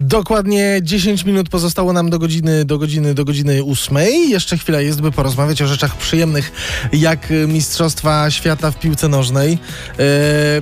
Dokładnie 10 minut pozostało nam do godziny 8. Jeszcze chwila jest, by porozmawiać o rzeczach przyjemnych, jak Mistrzostwa Świata w piłce nożnej.